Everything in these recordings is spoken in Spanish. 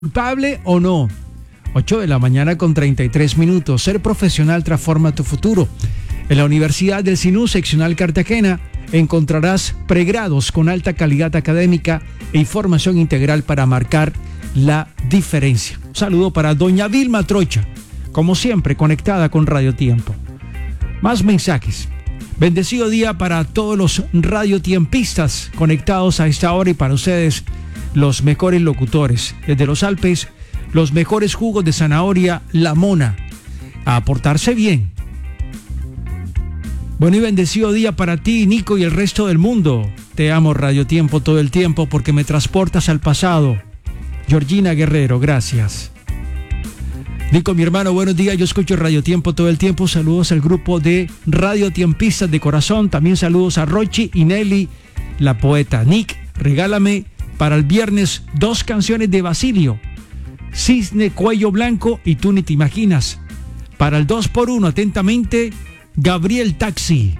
¿Culpable o no? 8 de la mañana con 33 minutos. Ser profesional transforma tu futuro. En la Universidad del Sinú, seccional Cartagena, encontrarás pregrados con alta calidad académica e información integral para marcar la diferencia. Un saludo para doña Vilma Trocha, como siempre conectada con Radio Tiempo. Más mensajes. Bendecido día para todos los radiotiempistas conectados a esta hora y para ustedes los mejores locutores. Desde los Alpes, los mejores jugos de zanahoria La Mona. A portarse bien. Bueno y bendecido día para ti, Nico, y el resto del mundo. Te amo, Radio Tiempo, todo el tiempo porque me transportas al pasado. Georgina Guerrero, gracias. Nico, mi hermano, buenos días. Yo escucho Radio Tiempo todo el tiempo. Saludos al grupo de radiotiempistas de corazón. También saludos a Rochi y Nelly, la poeta. Nick, regálame para el viernes 2 canciones de Basilio. Cisne, Cuello Blanco y Tú ni te imaginas. Para el 2x1, atentamente, Gabriel Taxi.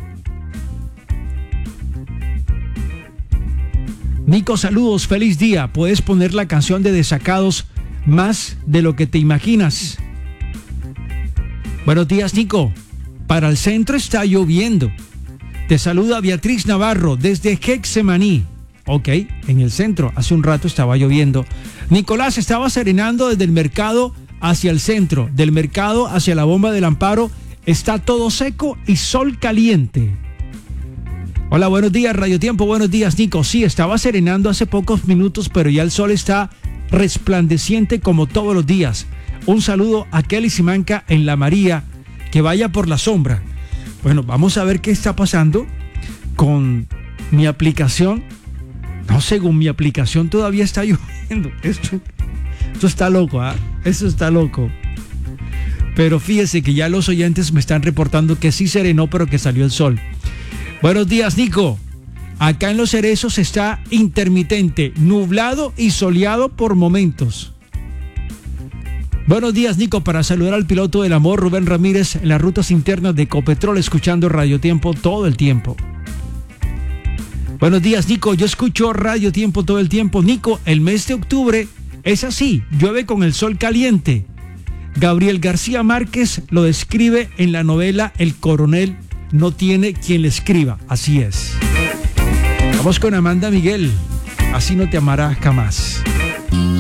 Nico, saludos, feliz día. Puedes poner la canción de Desacados, Más de lo que te imaginas. Buenos días, Nico. Para el centro está lloviendo. Te saluda Beatriz Navarro desde Gexemaní. Ok, en el centro hace un rato estaba lloviendo. Nicolás estaba serenando desde el mercado hacia el centro. Del mercado hacia la bomba del Amparo está todo seco y sol caliente. Hola, buenos días, Radio Tiempo. Buenos días, Nico. Sí, estaba serenando hace pocos minutos, pero ya el sol está resplandeciente como todos los días. Un saludo a Kelly Simanca en La María, que vaya por la sombra. Bueno, vamos a ver qué está pasando con mi aplicación. No, según mi aplicación todavía está lloviendo. Esto está loco, ¿ah? Eso está loco. Pero fíjese que ya los oyentes me están reportando que sí serenó, pero que salió el sol. Buenos días, Nico. Acá en Los Cerezos está intermitente, nublado y soleado por momentos. Buenos días, Nico, para saludar al piloto del amor, Rubén Ramírez, en las rutas internas de Ecopetrol, escuchando Radio Tiempo todo el tiempo. Buenos días, Nico. Yo escucho Radio Tiempo todo el tiempo. Nico, el mes de octubre es así, llueve con el sol caliente. Gabriel García Márquez lo describe en la novela El Coronel no tiene quien le escriba. Así es. Vamos con Amanda Miguel. Así no te amarás jamás.